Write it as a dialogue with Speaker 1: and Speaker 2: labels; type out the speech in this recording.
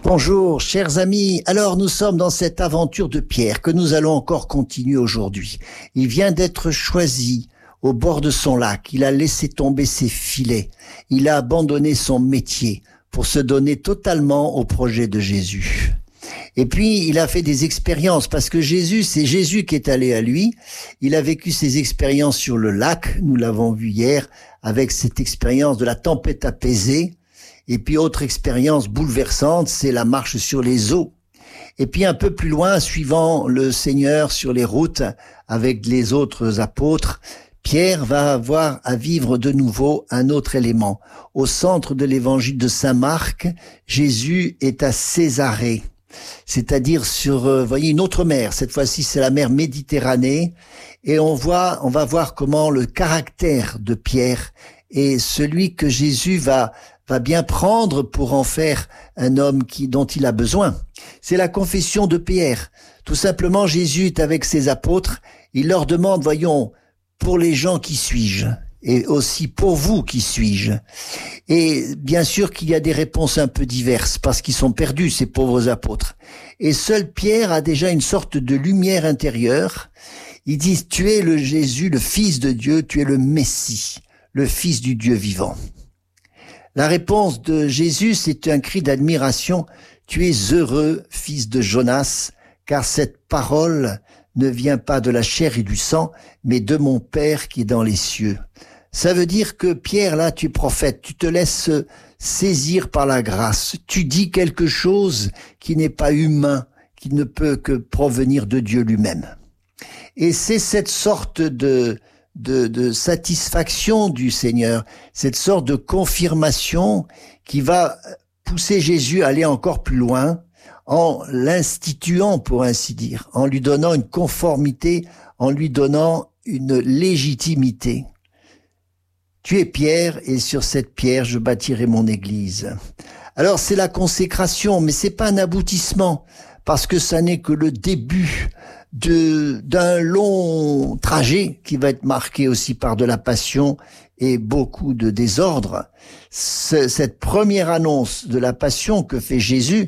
Speaker 1: Bonjour, chers amis. Alors, nous sommes dans cette aventure de Pierre que nous allons encore continuer aujourd'hui. Il vient d'être choisi au bord de son lac. Il a laissé tomber ses filets. Il a abandonné son métier pour se donner totalement au projet de Jésus. Et puis, il a fait des expériences parce que c'est Jésus qui est allé à lui. Il a vécu ses expériences sur le lac. Nous l'avons vu hier avec cette expérience de la tempête apaisée. Et puis, autre expérience bouleversante, c'est la marche sur les eaux. Et puis, un peu plus loin, suivant le Seigneur sur les routes avec les autres apôtres, Pierre va avoir à vivre de nouveau un autre élément. Au centre de l'évangile de Saint Marc, Jésus est à Césarée, c'est-à-dire sur, voyez, une autre mer. Cette fois-ci, c'est la mer Méditerranée. Et on va voir comment le caractère de Pierre est celui que Jésus va bien prendre pour en faire un homme dont il a besoin. C'est la confession de Pierre. Tout simplement, Jésus est avec ses apôtres. Il leur demande, voyons, pour les gens, qui suis-je? Et aussi pour vous, qui suis-je? Et bien sûr qu'il y a des réponses un peu diverses parce qu'ils sont perdus, ces pauvres apôtres. Et seul Pierre a déjà une sorte de lumière intérieure. Il dit, tu es le Jésus, le Fils de Dieu, tu es le Messie, le Fils du Dieu vivant. La réponse de Jésus, c'est un cri d'admiration. Tu es heureux, fils de Jonas, car cette parole ne vient pas de la chair et du sang, mais de mon Père qui est dans les cieux. Ça veut dire que Pierre, là, tu es prophète, tu te laisses saisir par la grâce. Tu dis quelque chose qui n'est pas humain, qui ne peut que provenir de Dieu lui-même. Et c'est cette sorte de satisfaction du Seigneur, cette sorte de confirmation qui va pousser Jésus à aller encore plus loin en l'instituant, pour ainsi dire, en lui donnant une conformité, en lui donnant une légitimité. Tu es Pierre et sur cette pierre je bâtirai mon église. Alors c'est la consécration, mais c'est pas un aboutissement parce que ça n'est que le début d'un long trajet qui va être marqué aussi par de la passion et beaucoup de désordre. Cette première annonce de la passion que fait Jésus,